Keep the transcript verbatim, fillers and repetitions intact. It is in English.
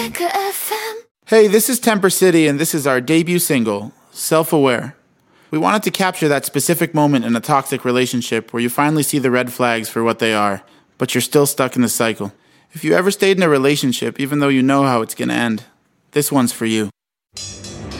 Hey, this is Temper City, and this is our debut single, Self-Aware. We wanted to capture that specific moment in a toxic relationship where you finally see the red flags for what they are, but you're still stuck in the cycle. If you ever stayed in a relationship, even though you know how it's going to end, this one's for you.